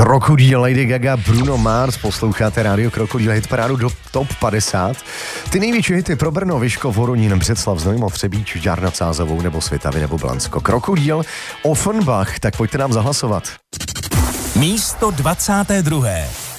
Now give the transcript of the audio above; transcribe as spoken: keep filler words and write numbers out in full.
Krokodýl, Lady Gaga, Bruno Mars, posloucháte rádio Krokodýl, hitparádu do top padesát. Ty největší hity pro Brno, Vyškov, Hodonín, Břeclav, Znojmo, Třebíč, Žďár nad Sázavou nebo Svitavy nebo Blansko. Krokodýl, Offenbach, tak pojďte nám zahlasovat. Místo dvacáté druhé